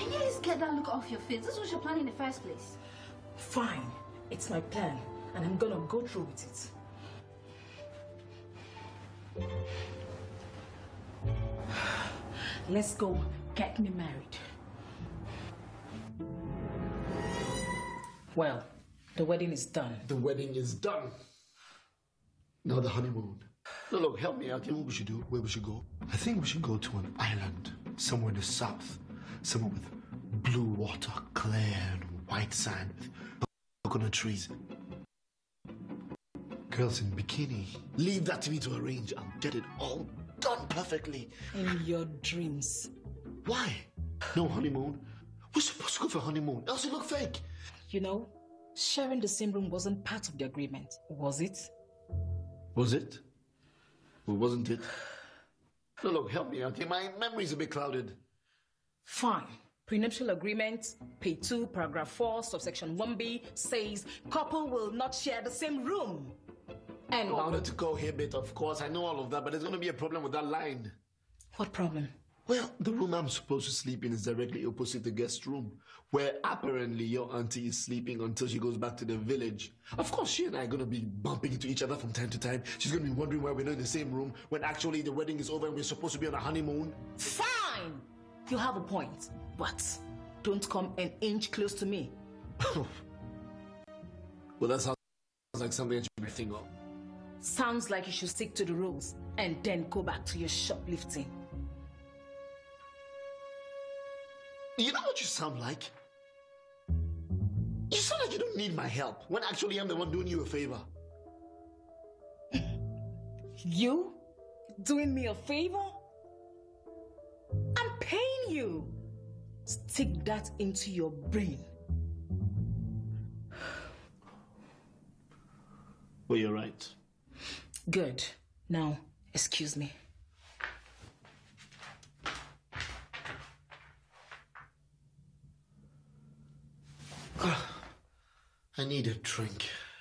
Can you at least get that look off your face? This was your plan in the first place. Fine. It's my plan, and I'm gonna go through with it. Let's go get me married. Well, the wedding is done. The wedding is done. Now the honeymoon. No, look, help me out. You know what we should do? Where we should go? I think we should go to an island, somewhere in the south. Somewhere with blue water, clear and white sand, with coconut trees. Girls in bikini. Leave that to me to arrange. I'll get it all done perfectly. In your dreams. Why? No honeymoon. We're supposed to go for a honeymoon, else it look fake. You know, sharing the same room wasn't part of the agreement, was it? Was it? Or wasn't it? No, look, help me out here. My memory's a bit clouded. Fine. Prenuptial agreement, page 2, paragraph 4, subsection 1b says couple will not share the same room. And I wanted to go here, bit, of course. I know all of that, but there's going to be a problem with that line. What problem? Well, the room I'm supposed to sleep in is directly opposite the guest room, where apparently your auntie is sleeping until she goes back to the village. Of course, she and I are going to be bumping into each other from time to time. She's going to be wondering why we're not in the same room when actually the wedding is over and we're supposed to be on a honeymoon. Fine! You have a point, but don't come an inch close to me. Well, that sounds like something that you should think of. Sounds like you should stick to the rules and then go back to your shoplifting. You know what you sound like? You sound like you don't need my help, when actually I'm the one doing you a favor. You? Doing me a favor? I'm paying you. Stick that into your brain. Well, you're right. Good. Now, excuse me. I need a drink.